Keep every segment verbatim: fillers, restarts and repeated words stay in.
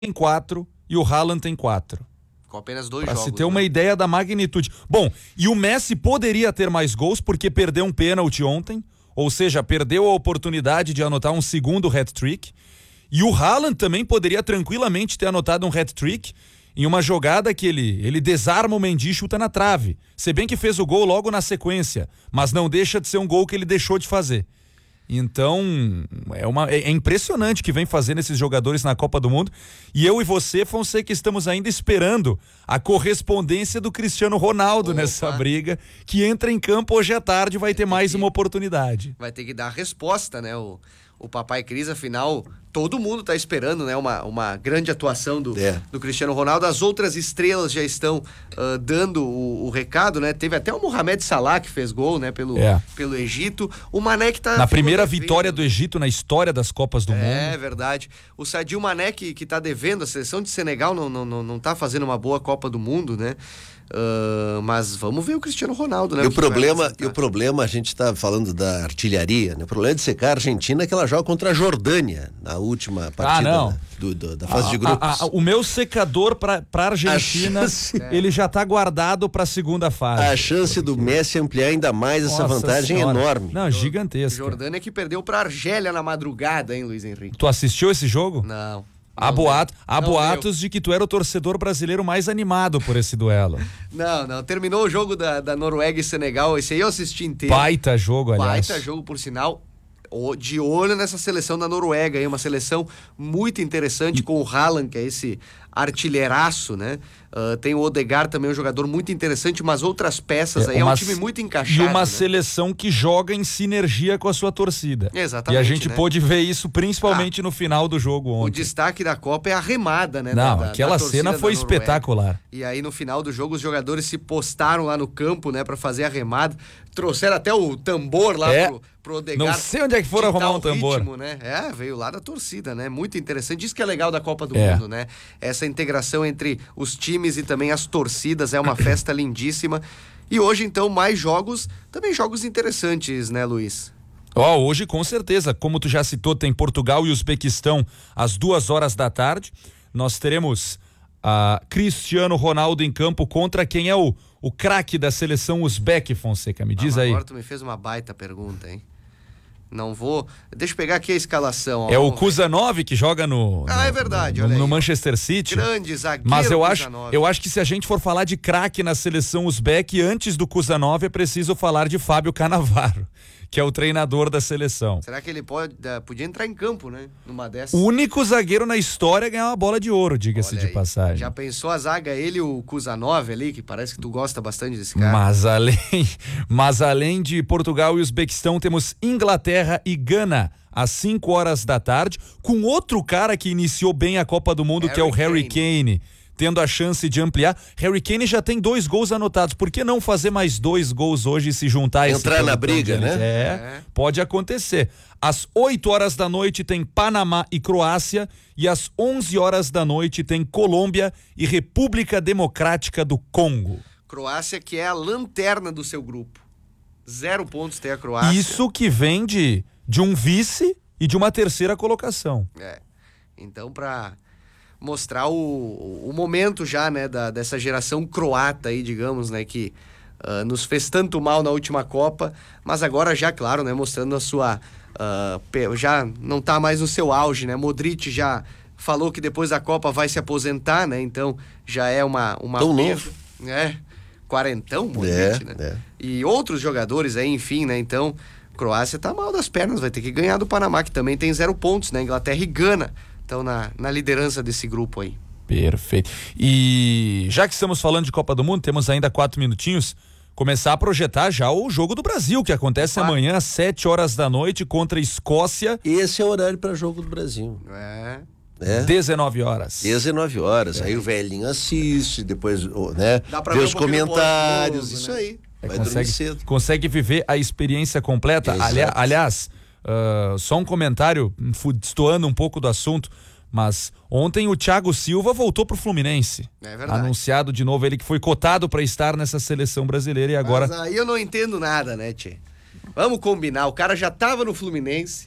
tem quatro e o Haaland tem quatro. Com apenas dois pra jogos. se ter né? uma ideia da magnitude. Bom, e o Messi poderia ter mais gols porque perdeu um pênalti ontem, ou seja, perdeu a oportunidade de anotar um segundo hat-trick. E o Haaland também poderia tranquilamente ter anotado um hat-trick em uma jogada que ele, ele desarma o Mendy e chuta na trave. Se bem que fez o gol logo na sequência, mas não deixa de ser um gol que ele deixou de fazer. Então, é, uma, é impressionante o que vem fazendo esses jogadores na Copa do Mundo. E eu e você, Fonseca, estamos ainda esperando a correspondência do Cristiano Ronaldo Opa. nessa briga, que entra em campo hoje à tarde e vai ter mais que, uma oportunidade. Vai ter que dar a resposta, né? O, o Papai Cris, afinal, todo mundo tá esperando, né? Uma, uma grande atuação do, é. do Cristiano Ronaldo. As outras estrelas já estão uh, dando o, o recado, né? Teve até o Mohamed Salah que fez gol, né? Pelo, é. pelo Egito. O Mané que tá... Na primeira devendo. vitória do Egito na história das Copas do é, Mundo. É verdade. O Sadio Mané que, que tá devendo, a seleção de Senegal não, não, não, não tá fazendo uma boa Copa do Mundo, né? Uh, mas vamos ver o Cristiano Ronaldo, né? E o, problema, e o problema, a gente está falando da artilharia, né? O problema de secar a Argentina é que ela joga contra a Jordânia na última partida ah, não. né? do, do, da fase a, de grupos. A, a, o meu secador para a Argentina, a chance... ele já está guardado para a segunda fase. A chance porque... do Messi ampliar ainda mais Nossa essa vantagem senhora. é enorme. Não, gigantesca. Jordânia que perdeu para a Argélia na madrugada, hein, Luiz Henrique? Tu assistiu esse jogo? Não. Há, não, boato, há não boatos deu. de que tu era o torcedor brasileiro mais animado por esse duelo. Não, não. Terminou o jogo da, da Noruega e Senegal. Esse aí eu assisti inteiro. Baita jogo, aliás. Baita jogo, por sinal. De olho nessa seleção da Noruega. Aí, uma seleção muito interessante com o Haaland, que é esse artilheiraço, né? Uh, tem o Odegaard também, um jogador muito interessante, mas outras peças é, aí, uma, é um time muito encaixado. E uma né? seleção que joga em sinergia com a sua torcida. Exatamente. E a gente né? pôde ver isso principalmente ah, no final do jogo ontem. O destaque da Copa é a remada, né? Não, da, da, aquela da cena foi espetacular. E aí no final do jogo os jogadores se postaram lá no campo, né? Pra fazer a remada. Trouxeram até o tambor lá é. pro, pro Odegaard. Não sei onde é que foram arrumar um tambor. Ritmo, né? É, veio lá da torcida, né? Muito interessante. Isso que é legal da Copa do é. Mundo, né? Essa integração entre os times e também as torcidas. É uma festa lindíssima. E hoje, então, mais jogos, também jogos interessantes, né, Luiz? Ó, oh, hoje com certeza, como tu já citou, tem Portugal e Uzbequistão às duas horas da tarde. Nós teremos a Cristiano Ronaldo em campo contra quem é o, o craque da seleção uzbeque, Fonseca, me diz ah, aí. Agora tu me fez uma baita pergunta, hein? Não vou... Deixa eu pegar aqui a escalação. É ó, o Kuzanov que joga no... Ah, no, é verdade, no, olha no aí. Manchester City. Grande zagueiro. Mas eu acho, Kuzanov. eu acho que se a gente for falar de craque na seleção uzbeque, antes do Kuzanov é preciso falar de Fábio Cannavaro, que é o treinador da seleção. Será que ele pode, podia entrar em campo, né? Numa dessas. O único zagueiro na história a ganhar uma bola de ouro, diga-se de passagem. Já pensou a zaga, ele e o Kuzanov ali, que parece que tu gosta bastante desse cara. Mas além, mas além de Portugal e Uzbequistão, temos Inglaterra e Gana às cinco horas da tarde, com outro cara que iniciou bem a Copa do Mundo, Harry que é o Harry Kane. Kane. Tendo a chance de ampliar. Harry Kane já tem dois gols anotados. Por que não fazer mais dois gols hoje e se juntar a esse Entrar na briga, né? É, é, pode acontecer. Às oito horas da noite tem Panamá e Croácia e às onze horas da noite tem Colômbia e República Democrática do Congo. Croácia que é a lanterna do seu grupo. Zero pontos tem a Croácia. Isso que vem de, de um vice e de uma terceira colocação. É. Então, pra mostrar o, o momento já, né, da, dessa geração croata aí, digamos, né, que uh, nos fez tanto mal na última Copa, mas agora já, claro, né, mostrando a sua, uh, já não tá mais no seu auge, né, Modric já falou que depois da Copa vai se aposentar, né, então já é uma... uma Tão perda, novo. né, quarentão, Modric, é, né, é. E outros jogadores aí, enfim, né, então Croácia tá mal das pernas, vai ter que ganhar do Panamá, que também tem zero pontos, né, Inglaterra e Gana estão na, na liderança desse grupo aí. Perfeito. E já que estamos falando de Copa do Mundo, temos ainda quatro minutinhos, começar a projetar já o jogo do Brasil, que acontece ah. amanhã às sete horas da noite contra a Escócia. Esse é o horário para jogo do Brasil. É. É. dezenove horas. dezenove horas. É. Aí o velhinho assiste, depois, né? Vê os um comentários, novo, isso né? aí. É, Vai consegue, cedo. consegue viver a experiência completa. Ali, aliás, uh, só um comentário, destoando um pouco do assunto, mas ontem o Thiago Silva voltou pro Fluminense. É verdade. Anunciado de novo, ele que foi cotado para estar nessa seleção brasileira e agora... Mas aí eu não entendo nada, né, tchê? Vamos combinar, o cara já tava no Fluminense,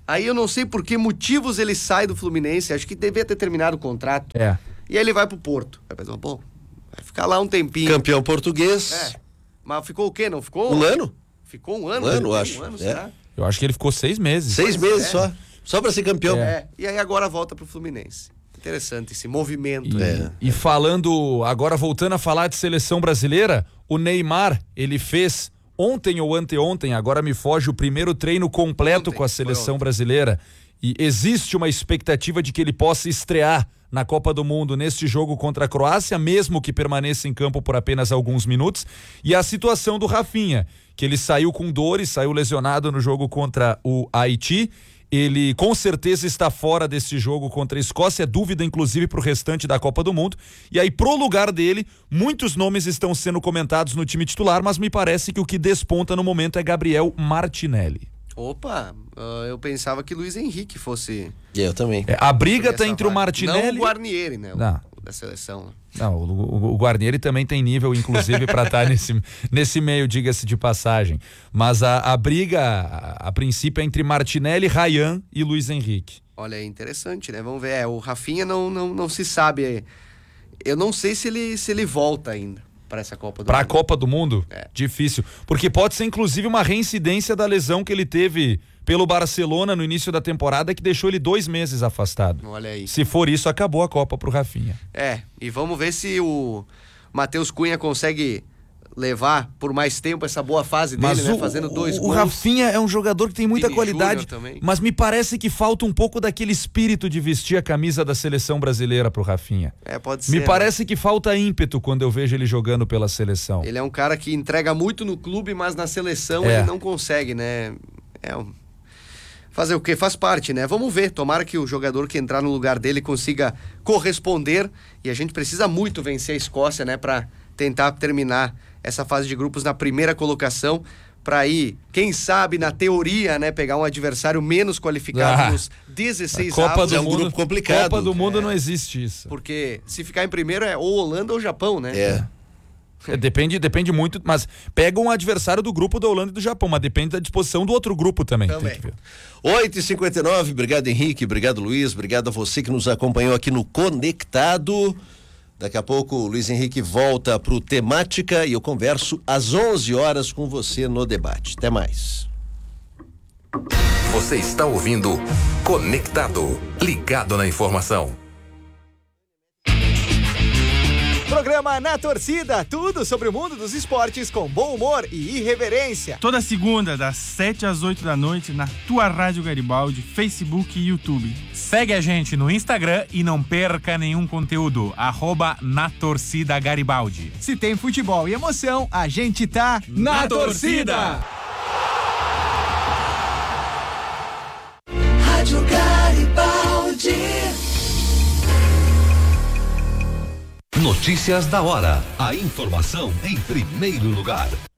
Aí eu não sei por que motivos ele sai do Fluminense, acho que devia ter terminado o contrato. É. E aí ele vai pro Porto. Vai pensar, bom, vai ficar lá um tempinho. Campeão português. É. Mas ficou o quê? Não ficou? Um ano? Ficou um ano? Um ano, né? acho. Um ano, É. será? Eu acho que ele ficou seis meses. Seis Pois meses é. só. Só pra ser campeão. É. E aí agora volta pro Fluminense. Interessante esse movimento. E, É. e falando, agora voltando a falar de seleção brasileira, o Neymar, ele fez ontem ou anteontem, agora me foge, o primeiro treino completo Ontem, com a foi seleção ontem. brasileira. E existe uma expectativa de que ele possa estrear na Copa do Mundo neste jogo contra a Croácia, mesmo que permaneça em campo por apenas alguns minutos. E a situação do Rafinha, que ele saiu com dores, saiu lesionado no jogo contra o Haiti. Ele com certeza está fora desse jogo contra a Escócia, dúvida inclusive para o restante da Copa do Mundo. E aí, pro lugar dele, muitos nomes estão sendo comentados no time titular, mas me parece que o que desponta no momento é Gabriel Martinelli. Opa, uh, eu pensava que Luiz Henrique fosse. Eu também. É, a briga está essa entre o vaga. Martinelli. Não o Guarnieri, né? O, Não. o da seleção. Não, o, o, o Guarnieri também tem nível, inclusive, para estar nesse, nesse meio, diga-se de passagem. Mas a, a briga, a, a princípio, é entre Martinelli, Ryan e Luiz Henrique. Olha, é interessante, né? Vamos ver. É, o Rafinha não, não, não se sabe. Eu não sei se ele, se ele volta ainda para essa Copa do Para a Mundo. Copa do Mundo? É. Difícil. Porque pode ser, inclusive, uma reincidência da lesão que ele teve pelo Barcelona no início da temporada, que deixou ele dois meses afastado. Olha aí. Se for isso, acabou a Copa pro Rafinha. É, e vamos ver se o Matheus Cunha consegue levar por mais tempo essa boa fase dele, Mas né? o, Fazendo dois o, gols. o Rafinha é um jogador que tem muita Vini qualidade, Júnior também. mas me parece que falta um pouco daquele espírito de vestir a camisa da seleção brasileira pro Rafinha. É, pode ser. Me né? parece que falta ímpeto quando eu vejo ele jogando pela seleção. Ele é um cara que entrega muito no clube, mas na seleção É. ele não consegue, né? É um... Fazer o quê? Faz parte, né? Vamos ver. Tomara que o jogador que entrar no lugar dele consiga corresponder. E a gente precisa muito vencer a Escócia, né? Pra tentar terminar essa fase de grupos na primeira colocação. Pra aí, quem sabe, na teoria, né? Pegar um adversário menos qualificado Ah, nos dezesseis Copa avos. do é um Mundo, grupo complicado. Copa do Mundo não existe isso. Porque se ficar em primeiro é ou Holanda ou Japão, né? É. É, depende, depende muito, mas pega um adversário do grupo da Holanda e do Japão, mas depende da disposição do outro grupo também. Também. Tem que ver. oito e cinquenta e nove, obrigado Henrique, obrigado Luiz, obrigado a você que nos acompanhou aqui no Conectado. Daqui a pouco o Luiz Henrique volta pro Temática e eu converso às onze horas com você no debate. Até mais. Você está ouvindo Conectado, ligado na informação. Programa Na Torcida, tudo sobre o mundo dos esportes com bom humor e irreverência. Toda segunda, das sete às oito da noite, na tua Rádio Garibaldi, Facebook e YouTube. Segue a gente no Instagram e não perca nenhum conteúdo. Arroba Na Torcida Garibaldi. Se tem futebol e emoção, a gente tá na, torcida. Rádio Garibaldi. Notícias da hora. A informação em primeiro lugar.